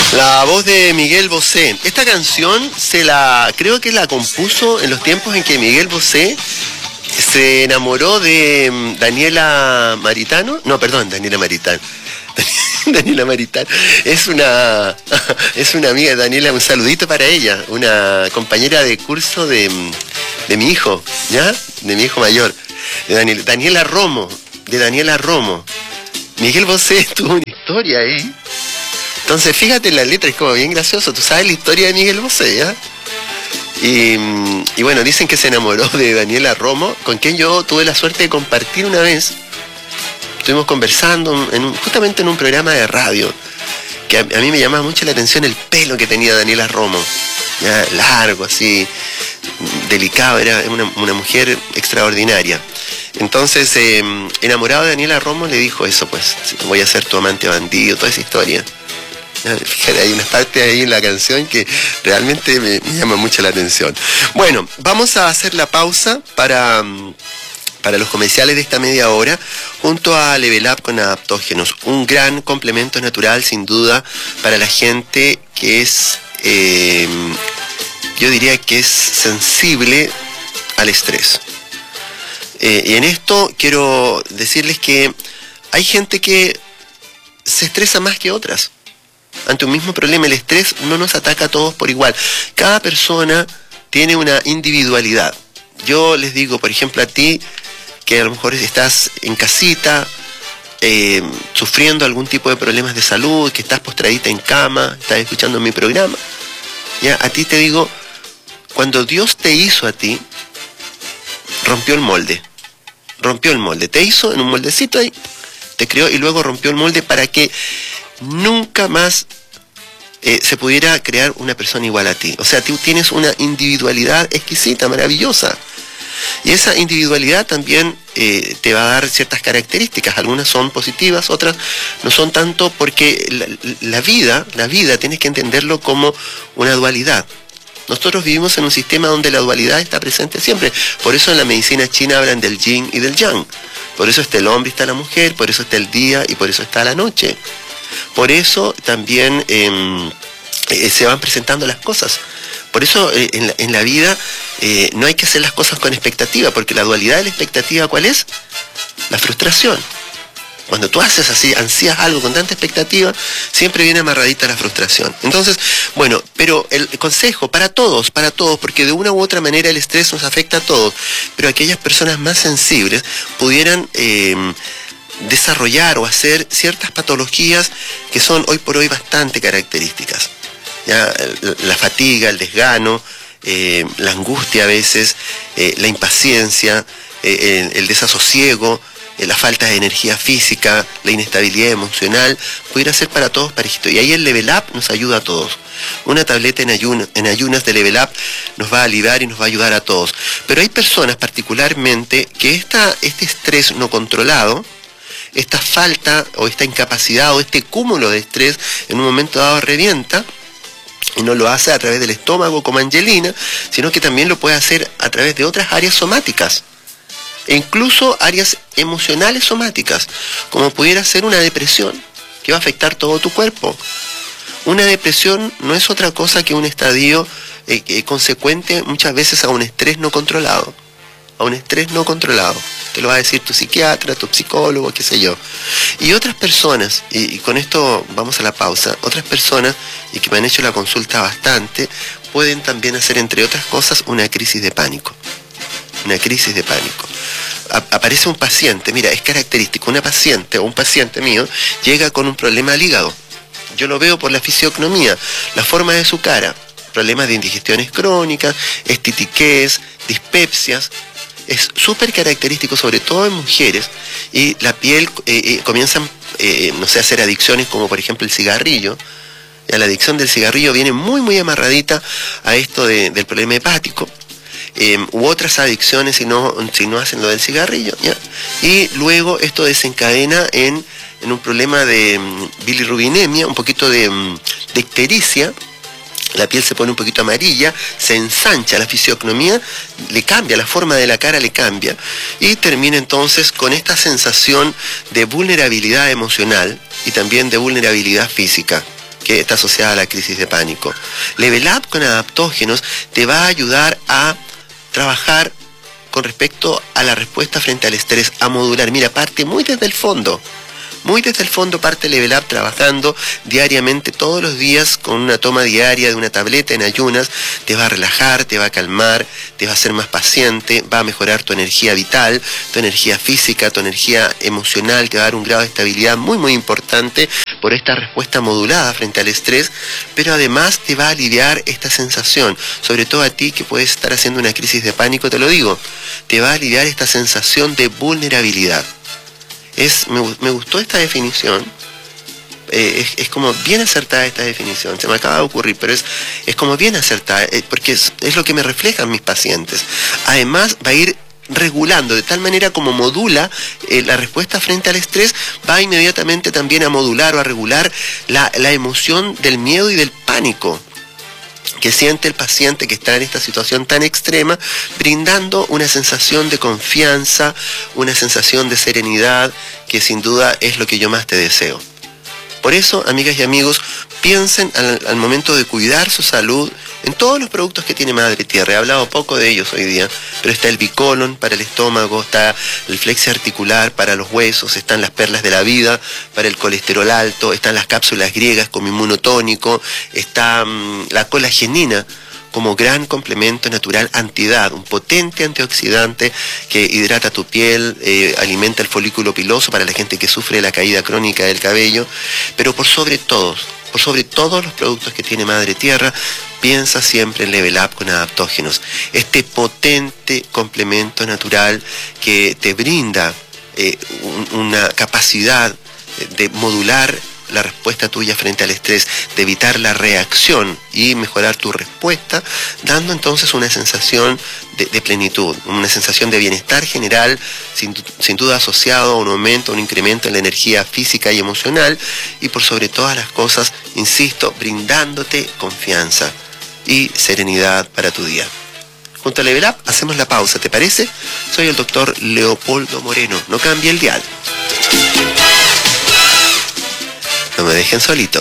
La voz de Miguel Bosé. Esta canción creo que la compuso en los tiempos en que Miguel Bosé se enamoró de Daniela Maritano. No, perdón, Daniela Maritano. Daniela Maritano es una amiga de Daniela, un saludito para ella, una compañera de curso de mi hijo, ¿ya? De mi hijo mayor, de Daniela Romo. Miguel Bosé tuvo una historia ahí. Entonces, fíjate en la letra, es como bien gracioso. Tú sabes la historia de Miguel Bosé, ¿ya? Y bueno, dicen que se enamoró de Daniela Romo, con quien yo tuve la suerte de compartir una vez. Estuvimos conversando justamente en un programa de radio, que a mí me llamaba mucho la atención el pelo que tenía Daniela Romo, ya largo, así, delicado, era una mujer extraordinaria. Entonces, enamorado de Daniela Romo, le dijo eso, pues, voy a ser tu amante bandido, toda esa historia. Fíjate, hay una parte ahí en la canción que realmente me llama mucho la atención. Bueno, vamos a hacer la pausa para los comerciales de esta media hora, junto a Level Up con adaptógenos, un gran complemento natural, sin duda, para la gente que es, yo diría que es sensible al estrés. Y en esto quiero decirles que hay gente que se estresa más que otras. Ante un mismo problema, el estrés no nos ataca a todos por igual. Cada persona tiene una individualidad. Yo les digo, por ejemplo, a ti, que a lo mejor estás en casita, sufriendo algún tipo de problemas de salud, que estás postradita en cama, estás escuchando mi programa, ya, a ti te digo, cuando Dios te hizo a ti, rompió el molde, te hizo en un moldecito ahí, te creó y luego rompió el molde para que nunca más se pudiera crear una persona igual a ti. O sea, tú tienes una individualidad exquisita, maravillosa. Y esa individualidad también te va a dar ciertas características. Algunas son positivas, otras no son tanto, porque la vida tienes que entenderlo como una dualidad. Nosotros vivimos en un sistema donde la dualidad está presente siempre. Por eso en la medicina china hablan del yin y del yang. Por eso está el hombre y está la mujer, por eso está el día y por eso está la noche. Por eso también se van presentando las cosas. Por eso en la vida no hay que hacer las cosas con expectativa, porque la dualidad de la expectativa, ¿cuál es? La frustración. Cuando tú haces así, ansías algo con tanta expectativa, siempre viene amarradita la frustración. Entonces, bueno, pero el consejo para todos, porque de una u otra manera el estrés nos afecta a todos, pero aquellas personas más sensibles pudieran desarrollar o hacer ciertas patologías que son hoy por hoy bastante características. ¿Ya? La fatiga, el desgano, la angustia a veces, la impaciencia, el desasosiego, la falta de energía física, la inestabilidad emocional, pudiera ser para todos parejito. Y ahí el Level Up nos ayuda a todos. Una tableta en ayunas de Level Up nos va a aliviar y nos va a ayudar a todos. Pero hay personas particularmente que este estrés no controlado, esta falta o esta incapacidad o este cúmulo de estrés en un momento dado revienta, y no lo hace a través del estómago como Angelina, sino que también lo puede hacer a través de otras áreas somáticas, e incluso áreas emocionales somáticas, como pudiera ser una depresión, que va a afectar todo tu cuerpo. Una depresión no es otra cosa que un estadio consecuente muchas veces a un estrés no controlado. Te lo va a decir tu psiquiatra, tu psicólogo, qué sé yo. Y otras personas, y con esto vamos a la pausa, otras personas, y que me han hecho la consulta bastante, pueden también hacer, entre otras cosas, una crisis de pánico. Aparece un paciente, mira, es característico, una paciente o un paciente mío llega con un problema al hígado. Yo lo veo por la fisiognomía, la forma de su cara, problemas de indigestiones crónicas, estitiquez, dispepsias. Es súper característico, sobre todo en mujeres, y la piel comienzan, a hacer adicciones como por ejemplo el cigarrillo. La adicción del cigarrillo viene muy muy amarradita a esto del problema hepático, u otras adicciones si no hacen lo del cigarrillo, ¿ya? Y luego esto desencadena en un problema de bilirrubinemia, un poquito de ictericia. La piel se pone un poquito amarilla, se ensancha, la fisiognomía le cambia, la forma de la cara le cambia, y termina entonces con esta sensación de vulnerabilidad emocional y también de vulnerabilidad física, que está asociada a la crisis de pánico. Level Up con adaptógenos te va a ayudar a trabajar con respecto a la respuesta frente al estrés, a modular. Mira, parte muy desde el fondo. Muy desde el fondo parte Level Up trabajando diariamente, todos los días, con una toma diaria de una tableta en ayunas. Te va a relajar, te va a calmar, te va a hacer más paciente, va a mejorar tu energía vital, tu energía física, tu energía emocional, te va a dar un grado de estabilidad muy muy importante por esta respuesta modulada frente al estrés, pero además te va a aliviar esta sensación, sobre todo a ti que puedes estar haciendo una crisis de pánico, te lo digo, te va a aliviar esta sensación de vulnerabilidad. Me gustó esta definición, es como bien acertada esta definición, se me acaba de ocurrir, pero es como bien acertada, porque es lo que me reflejan mis pacientes. Además va a ir regulando, de tal manera como modula la respuesta frente al estrés, va inmediatamente también a modular o a regular la emoción del miedo y del pánico que siente el paciente que está en esta situación tan extrema, brindando una sensación de confianza, una sensación de serenidad, que sin duda es lo que yo más te deseo. Por eso, amigas y amigos, piensen al momento de cuidar su salud en todos los productos que tiene Madre Tierra. He hablado poco de ellos hoy día, pero está el Bicolon para el estómago, está el Flexi Articular para los huesos, están las Perlas de la Vida para el colesterol alto, están las cápsulas griegas como inmunotónico, está la colagenina como gran complemento natural antiedad, un potente antioxidante que hidrata tu piel, alimenta el folículo piloso para la gente que sufre de la caída crónica del cabello, pero por sobre todos los productos que tiene Madre Tierra, piensa siempre en Level Up con adaptógenos, este potente complemento natural que te brinda una capacidad de modular la respuesta tuya frente al estrés, de evitar la reacción y mejorar tu respuesta, dando entonces una sensación de plenitud, una sensación de bienestar general, sin duda asociado a un aumento, un incremento en la energía física y emocional, y por sobre todas las cosas, insisto, brindándote confianza y serenidad para tu día. Junto a Level Up hacemos la pausa, ¿te parece? Soy el doctor Leopoldo Moreno, no cambie el dial. No me dejen solito.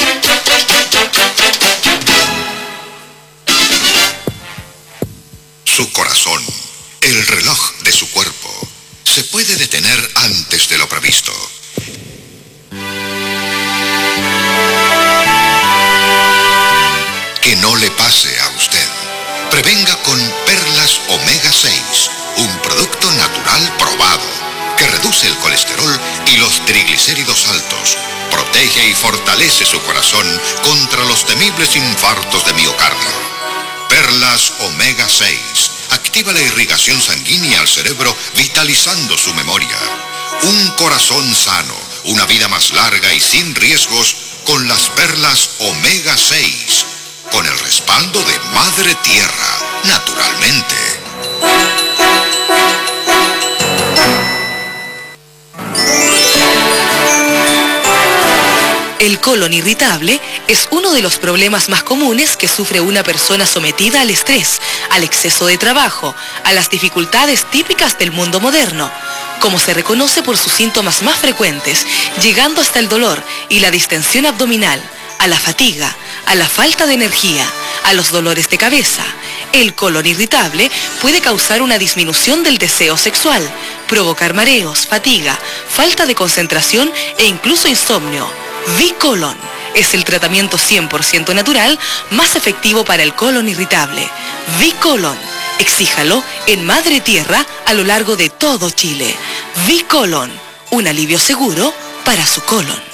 Su corazón, el reloj de su cuerpo, se puede detener antes de lo previsto. Que no le pase a usted. Prevenga con Perlas Omega 6, un producto natural probado que reduce el colesterol y los triglicéridos altos. Protege y fortalece su corazón contra los temibles infartos de miocardio. Perlas Omega 6 activa la irrigación sanguínea al cerebro, vitalizando su memoria. Un corazón sano, una vida más larga y sin riesgos con las Perlas Omega 6, con el respaldo de Madre Tierra, naturalmente. El colon irritable es uno de los problemas más comunes que sufre una persona sometida al estrés, al exceso de trabajo, a las dificultades típicas del mundo moderno, como se reconoce por sus síntomas más frecuentes, llegando hasta el dolor y la distensión abdominal, a la fatiga, a la falta de energía, a los dolores de cabeza. El colon irritable puede causar una disminución del deseo sexual, provocar mareos, fatiga, falta de concentración e incluso insomnio. Bicolon es el tratamiento 100% natural más efectivo para el colon irritable. Bicolon, exíjalo en Madre Tierra a lo largo de todo Chile. Bicolon, un alivio seguro para su colon.